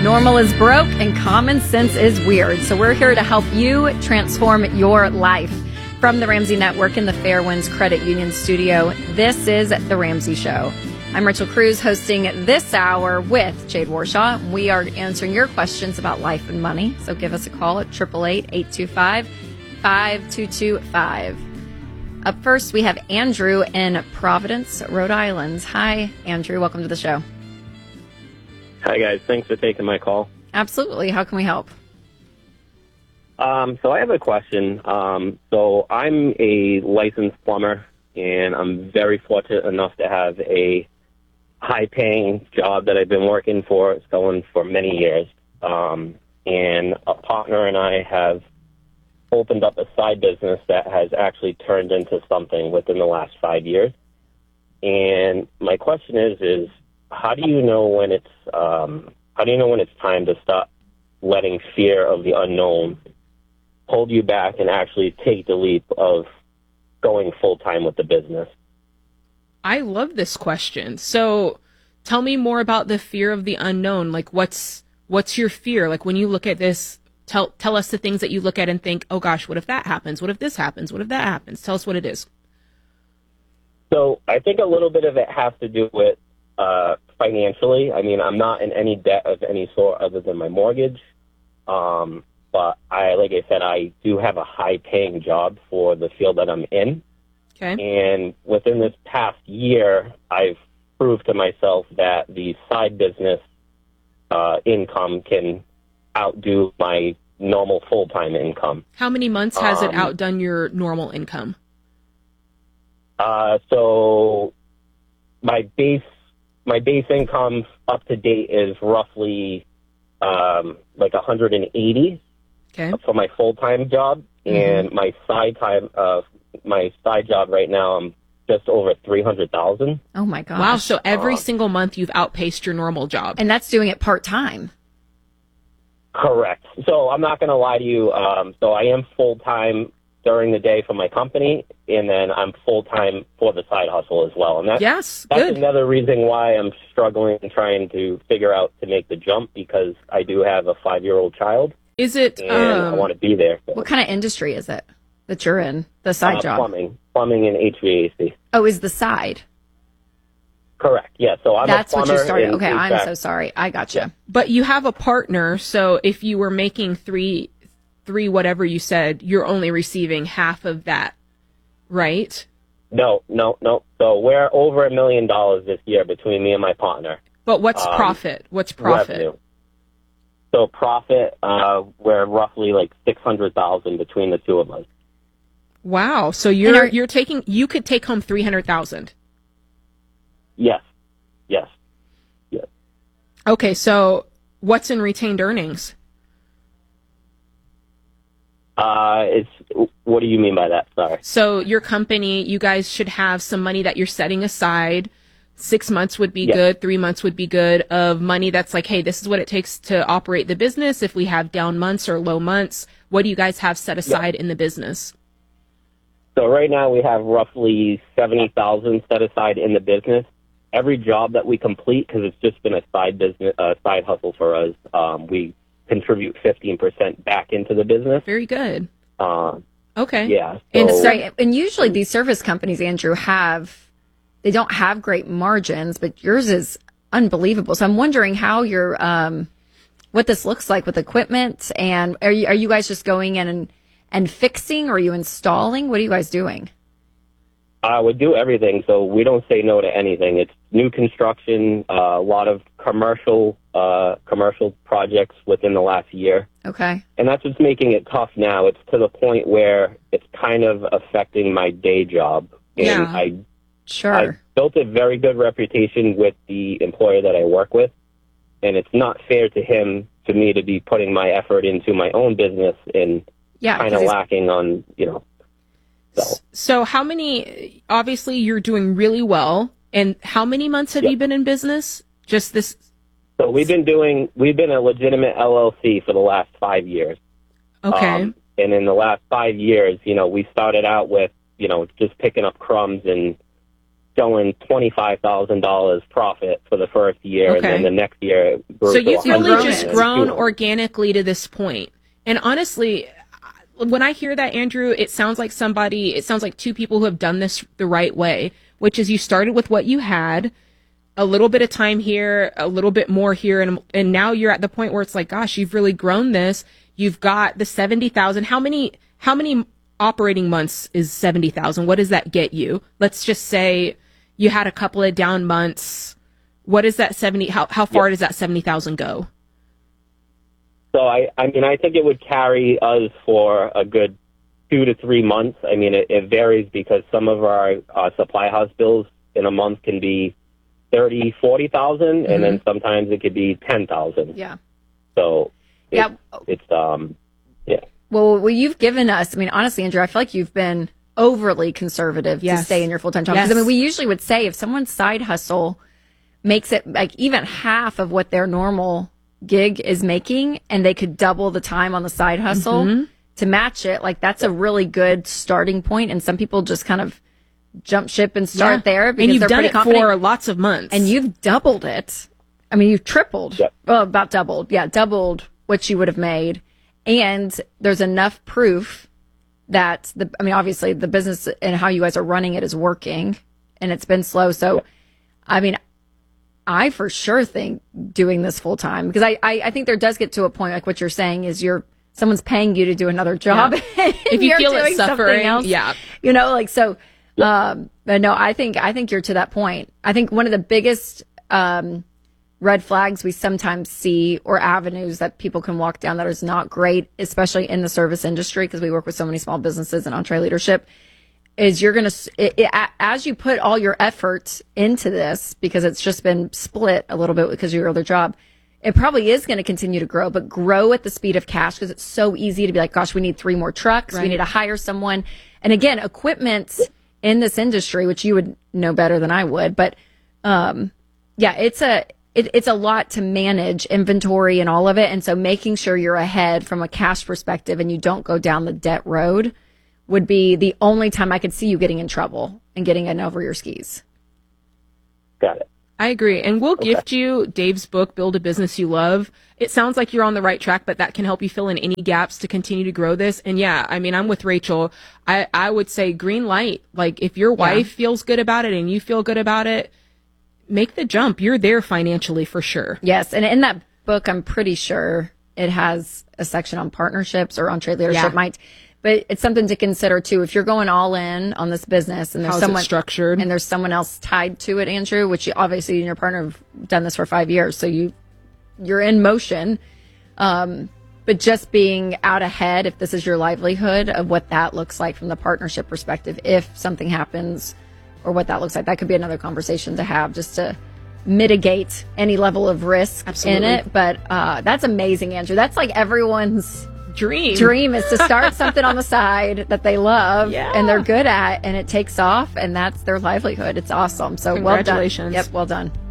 Normal is broke and common sense is weird. So we're here to help you transform your life. From the Ramsey Network in the Fairwinds Credit Union studio, this is The Ramsey Show. I'm Rachel Cruz, hosting this hour with Jade Warshaw. We are answering your questions about life and money. So give us a call at 888-825-5225. Up first, we have Andrew in Providence, Rhode Island. Hi, Andrew. Welcome to the show. Hi, guys. Thanks for taking my call. Absolutely. How can we help? So I have a question. So I'm a licensed plumber, and I'm very fortunate enough to have a high-paying job that I've been working for many years. And a partner and I have opened up a side business that has actually turned into something within the last 5 years. And my question is how do you know when it's time to stop letting fear of the unknown hold you back and actually take the leap of going full-time with the business? I love this question. So tell me more about the fear of the unknown. Like, what's your fear? Like, when you look at this, tell us the things that you look at and think, oh gosh, what if that happens? What if this happens? What if that happens? Tell us what it is. So I think a little bit of it has to do with financially. I mean, I'm not in any debt of any sort other than my mortgage. But like I said, I do have a high-paying job for the field that I'm in. Okay. And within this past year, I've proved to myself that the side business income can outdo my normal full-time income. How many months has it outdone your normal income? So my base income up to date is roughly like 180 for my full-time job, and my side job right now, I'm just over 300,000. Oh my gosh! Wow! So every single month you've outpaced your normal job, and that's doing it part-time. Correct. So I'm not going to lie to you. So I am full-time during the day for my company, and then I'm full-time for the side hustle as well. And that's good. Another reason why I'm struggling and trying to figure out to make the jump, because I do have a 5-year-old child. Is it? And I want to be there. What kind of industry is it that you're in, the side job? Plumbing and HVAC. Oh, is the side? Correct. Yeah. So that's a plumber. What you started. Okay, HVAC. I'm so sorry. I gotcha. Yeah. But you have a partner, so if you were making three, whatever you said, you're only receiving half of that, right? No. So we're over $1 million this year between me and my partner. But what's profit? What's profit? Revenue. So profit, we're roughly like 600,000 between the two of us. Wow. So you could take home 300,000. Yes. Okay. So what's in retained earnings? What do you mean by that? Sorry. So your company, you guys should have some money that you're setting aside. 6 months would be good. 3 months would be good, of money that's like, hey, this is what it takes to operate the business. If we have down months or low months, what do you guys have set aside in the business? So right now we have roughly 70,000 set aside in the business. Every job that we complete, because it's just been a side business, side hustle for us, we contribute 15% back into the business. Very good. Okay. Yeah. And usually these service companies, Andrew, they don't have great margins, but yours is unbelievable. So I'm wondering how you're, what this looks like with equipment, and are you guys just going in and fixing, or are you installing? What are you guys doing? We do everything, so we don't say no to anything. It's new construction, a lot of commercial projects within the last year. Okay. And that's what's making it tough now. It's to the point where it's kind of affecting my day job. And I built a very good reputation with the employer that I work with, and it's not fair to me to be putting my effort into my own business and kind of lacking on, So how many, obviously you're doing really well, and how many months have you been in business? Just this? So we've been a legitimate LLC for the last 5 years. Okay. And in the last 5 years, we started out with, just picking up crumbs and showing $25,000 profit for the first year, and then the next year it grew so to you've really 100, just and grown 200. organically to this point. And honestly, when I hear that, Andrew, it sounds like two people who have done this the right way, which is you started with what you had, a little bit of time here, a little bit more here, and now you're at the point where it's like, gosh, you've really grown this. You've got the 70,000. How many operating months is 70,000? What does that get you? Let's just say you had a couple of down months. What is that 70? How far does that 70,000 go? So I mean, I think it would carry us for a good 2 to 3 months. I mean, it varies because some of our supply house bills in a month can be 30, 40,000, and then sometimes it could be 10,000. Yeah. So Yeah. it's yeah. Well, you've given us, I mean, honestly, Andrew, I feel like you've been overly conservative to stay in your full-time job. Yes. Because, I mean, we usually would say if someone's side hustle makes it like even half of what their normal gig is making, and they could double the time on the side hustle to match it, like that's a really good starting point. And some people just kind of jump ship and start there because and you've they're done pretty it confident. for lots of months. And you've doubled it. I mean, you've tripled. Yep. Well, about doubled. Yeah, doubled what you would have made. And there's enough proof that obviously the business and how you guys are running it is working, and it's been slow. So, I mean, I for sure think doing this full time, because I think there does get to a point like what you're saying is someone's paying you to do another job. Yeah. If you you're feel doing it's suffering, something else, yeah. you know, like so. But no, I think you're to that point. I think one of the biggest red flags we sometimes see, or avenues that people can walk down that is not great, especially in the service industry, because we work with so many small businesses and EntreLeadership, is you're going to, as you put all your effort into this, because it's just been split a little bit because of your other job, it probably is going to continue to grow, but grow at the speed of cash, because it's so easy to be like, gosh, we need 3 more trucks. We need to hire someone. And again, equipment in this industry, which you would know better than I would, but it's a lot to manage inventory and all of it. And so making sure you're ahead from a cash perspective and you don't go down the debt road would be the only time I could see you getting in trouble and getting in over your skis. Got it. I agree. And we'll gift you Dave's book, Build a Business You Love. It sounds like you're on the right track, but that can help you fill in any gaps to continue to grow this. And yeah, I mean, I'm with Rachel. I would say green light. Like if your wife feels good about it and you feel good about it, make the jump. You're there financially for sure. Yes. And in that book, I'm pretty sure it has a section on partnerships or EntreLeadership. But it's something to consider too. If you're going all in on this business and there's someone structured and there's someone else tied to it, Andrew, which obviously you and your partner have done this for 5 years. So you're in motion. But just being out ahead, if this is your livelihood, of what that looks like from the partnership perspective, if something happens, or what that looks like, that could be another conversation to have, just to mitigate any level of risk in it. But that's amazing, Andrew. That's like everyone's dream is to start something on the side that they love and they're good at, and it takes off, and that's their livelihood. It's awesome. So well done. Congratulations. Yep, well done.